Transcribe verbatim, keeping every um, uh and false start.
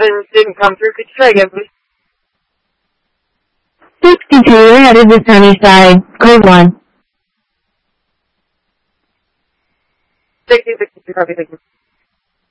seven didn't come through. Could you try again, please? sixty-two, you're headed to Sunnyside. Code one. sixty, sixty-two, copy, thank you.